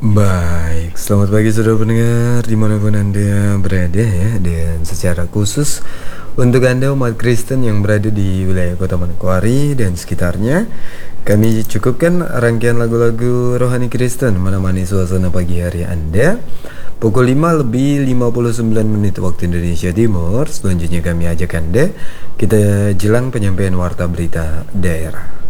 Baik, selamat pagi saudara pendengar dimanapun Anda berada ya. Dan secara khusus untuk Anda umat Kristen yang berada di wilayah Kota Manokwari dan sekitarnya, kami cukupkan rangkaian lagu-lagu rohani Kristen menemani suasana pagi hari Anda. Pukul 5 lebih 59 menit waktu Indonesia Timur. Selanjutnya kami ajak Anda kita jelang penyampaian warta berita daerah.